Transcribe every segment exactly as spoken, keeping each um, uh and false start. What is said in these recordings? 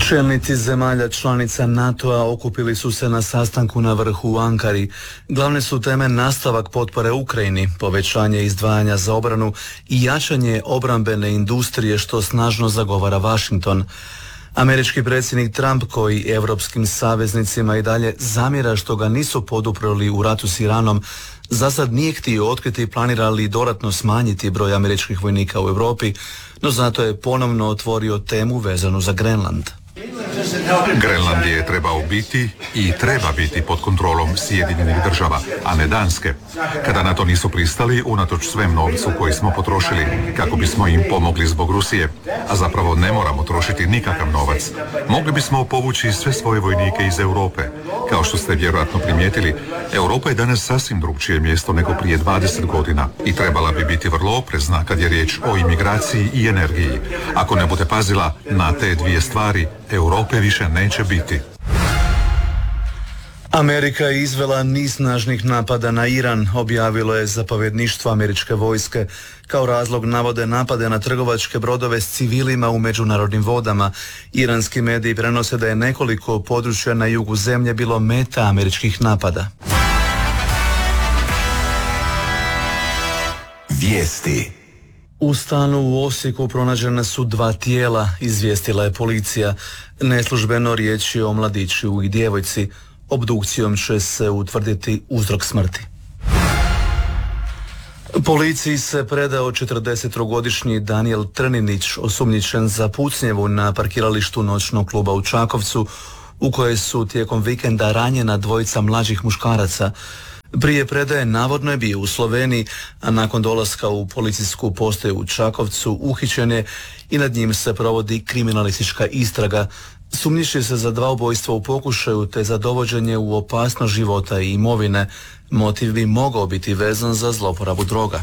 Čelnici zemalja članica NATO-a okupili su se na sastanku na vrhu u Ankari. Glavne su teme nastavak potpore Ukrajini, povećanje izdvajanja za obranu i jačanje obrambene industrije što snažno zagovara Washington. Američki predsjednik Trump, koji europskim saveznicima i dalje zamjera što ga nisu poduprli u ratu s Iranom, za sad nije htio otkriti planira li dodatno smanjiti broj američkih vojnika u Europi, no zato je ponovno otvorio temu vezanu za Grenland. Grenland je trebao biti i treba biti pod kontrolom Sjedinjenih država, a ne Danske. Kada na to nisu pristali, unatoč svem novcu koji smo potrošili kako bismo im pomogli zbog Rusije, a zapravo ne moramo trošiti nikakav novac, mogli bismo povući sve svoje vojnike iz Europe. Kao što ste vjerojatno primijetili, Europa je danas sasvim drugčije mjesto nego prije dvadeset godina i trebala bi biti vrlo oprezna kad je riječ o imigraciji i energiji. Ako ne bude pazila na te dvije stvari, Europe više neće biti. Amerika je izvela niz snažnih napada na Iran, objavilo je zapovjedništvo američke vojske. Kao razlog navode napade na trgovačke brodove s civilima u međunarodnim vodama. Iranski mediji prenose da je nekoliko područja na jugu zemlje bilo meta američkih napada. Vijesti. U stanu u Osijeku pronađena su dva tijela, izvijestila je policija. Neslužbeno riječ je o mladiću i djevojci. Obdukcijom će se utvrditi uzrok smrti. Policiji se predao četrdesettrogodišnji Danijel Trninić, osumnjičen za pucnjevu na parkiralištu noćnog kluba u Čakovcu, u kojoj su tijekom vikenda ranjena dvojica mlađih muškaraca. Prije predaje navodno je bio u Sloveniji, a nakon dolaska u policijsku postaju u Čakovcu uhićen je i nad njim se provodi kriminalistička istraga. Sumnjiči se za dva ubojstva u pokušaju te za dovođenje u opasnost života i imovine. Motiv bi mogao biti vezan za zloporabu droga.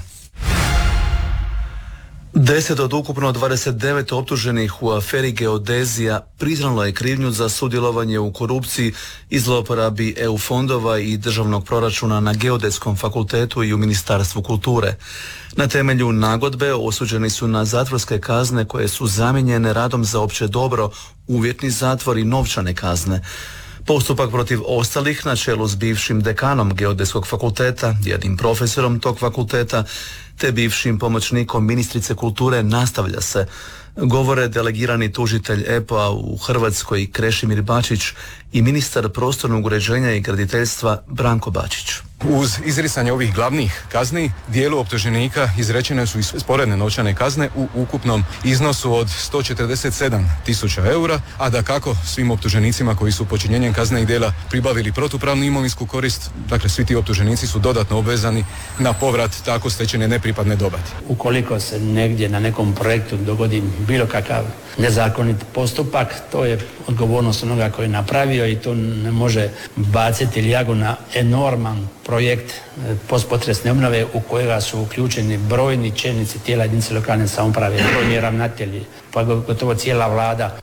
Deset od ukupno dvadeset devet optuženih u aferi Geodezija priznalo je krivnju za sudjelovanje u korupciji i zloporabi E U fondova i državnog proračuna na Geodetskom fakultetu i u Ministarstvu kulture. Na temelju nagodbe osuđeni su na zatvorske kazne koje su zamijenjene radom za opće dobro, uvjetni zatvor i novčane kazne. Postupak protiv ostalih na čelu s bivšim dekanom Geodetskog fakulteta, jednim profesorom tog fakulteta, te bivšim pomoćnikom ministrice kulture nastavlja se. Govore delegirani tužitelj E P O-a u Hrvatskoj Krešimir Bačić i ministar prostornog uređenja i graditeljstva Branko Bačić. Uz izricanje ovih glavnih kazni, dijelu optuženika izrečene su i sporedne novčane kazne u ukupnom iznosu od sto četrdeset sedam tisuća eura, a dakako svim optuženicima koji su počinjenjem kaznenih djela pribavili protupravnu imovinsku korist, dakle svi ti optuženici su dodatno obvezani na povrat tako stečene nepripadne dobiti. Ukoliko se negdje na nekom projektu dogodi bilo kakav nezakonit postupak, to je odgovornost onoga koji je napravio i to ne može baciti ljagu na enorman projekt postpotresne obnove u kojega su uključeni brojni čelnici tijela jedinice lokalne samouprave, brojni ravnatelji, pa gotovo cijela vlada.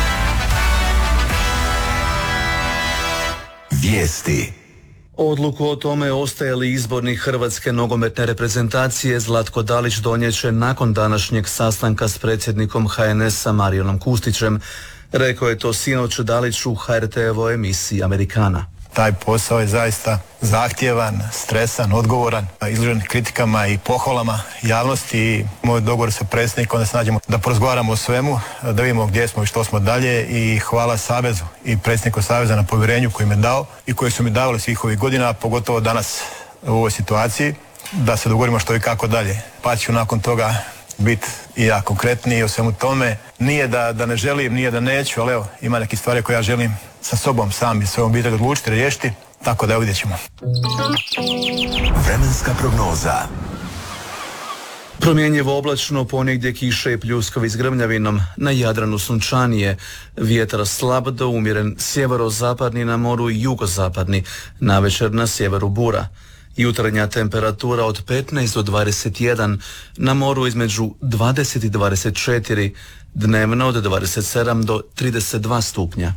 Vijesti. Odluku o tome ostaje li izbornik hrvatske nogometne reprezentacije Zlatko Dalić donijeće nakon današnjeg sastanka s predsjednikom H N S-a Marijanom Kustićem. Rekao je to sinoć Dalić u H R T-ovoj emisiji Amerikana. Taj posao je zaista zahtjevan, stresan, odgovoran, izložen kritikama i pohvalama javnosti i moj dogovor sa predsjednikom da se nađemo da porazgovaramo o svemu, da vidimo gdje smo i što smo dalje i hvala Savezu i predsjedniku Saveza na povjerenju koji mi je dao i koji su mi davali svih ovih godina, pogotovo danas u ovoj situaciji, da se dogovorimo što i kako dalje. Pa ću nakon toga biti i ja konkretniji o svemu tome. Nije da, da ne želim, nije da neću, ali evo, ima neke stvari koje ja želim sa sobom sam i svojom obitelji odlučiti, riješiti, tako da vidjet ćemo. Vremenska prognoza. Promjenjivo oblačno, ponegdje kiše i pljuskovi s grmljavinom, na Jadranu sunčanije, vjetar slab do umjeren sjeverozapadni na moru i jugozapadni, navečer na sjeveru bura. Jutarnja temperatura od petnaest do dvadeset jedan, na moru između dvadeset i dvadeset četiri, dnevno od dvadeset sedam do trideset dva stupnja.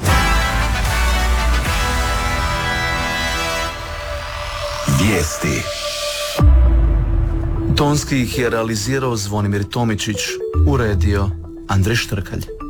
Vijesti. Tonski ih je realizirao Zvonimir Tomičić, uredio Andrej Štrkalj.